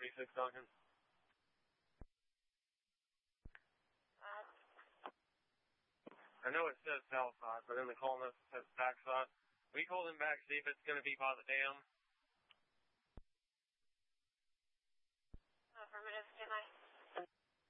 V6 Duncan. I know it says south side, but in the call notes it says back side. We call him back, see if it's going to be by the dam.